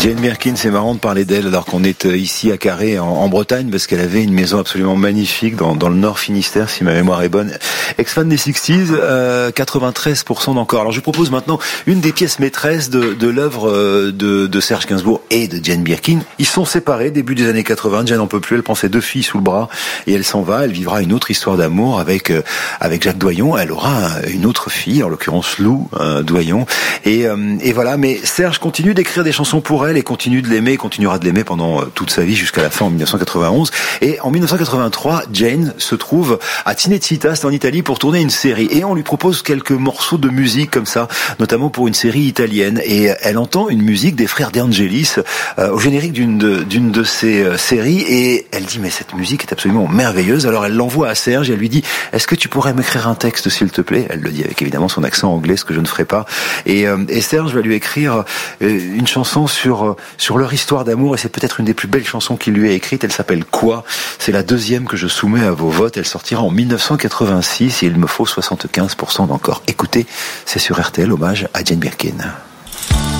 Jane Birkin, c'est marrant de parler d'elle alors qu'on est ici à Carré en Bretagne, parce qu'elle avait une maison absolument magnifique dans le Nord Finistère, si ma mémoire est bonne. Ex-fan des 60s, 93% d'encore. Alors je vous propose maintenant une des pièces maîtresses de l'œuvre de Serge Gainsbourg et de Jane Birkin. Ils sont séparés début des années 80. Jane n'en peut plus, elle prend ses 2 filles sous le bras et elle s'en va. Elle vivra une autre histoire d'amour avec Jacques Doyon. Elle aura une autre fille, en l'occurrence Lou Doyon. Et voilà. Mais Serge continue d'écrire des chansons pour elle et continue de l'aimer, continuera de l'aimer pendant toute sa vie jusqu'à la fin en 1991. Et en 1983, Jane se trouve à Cinecittà, c'est en Italie, pour tourner une série. Et on lui propose quelques morceaux de musique comme ça, notamment pour une série italienne. Et elle entend une musique des frères De Angelis au générique d'une de ces séries. Et elle dit, mais cette musique est absolument merveilleuse. Alors elle l'envoie à Serge et elle lui dit, est-ce que tu pourrais m'écrire un texte, s'il te plaît? Elle le dit avec évidemment son accent anglais, ce que je ne ferai pas. Et Serge va lui écrire une chanson sur leur histoire d'amour, et c'est peut-être une des plus belles chansons qu'il lui a écrites. Elle s'appelle Quoi? C'est la deuxième que je soumets à vos votes. Elle sortira en 1986 et il me faut 75% d'encore. Écoutez, c'est sur RTL, hommage à Jane Birkin.